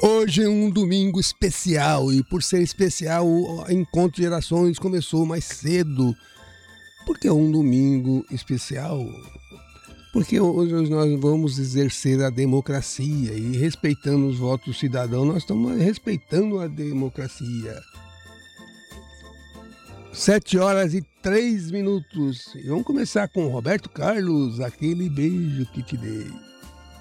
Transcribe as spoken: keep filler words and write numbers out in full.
Hoje é um domingo especial e por ser especial o Encontro de Gerações começou mais cedo. Por que um domingo especial? Porque hoje nós vamos exercer a democracia e respeitando os votos cidadãos, nós estamos respeitando a democracia. Sete horas e três minutos. E vamos começar com Roberto Carlos, aquele beijo que te dei.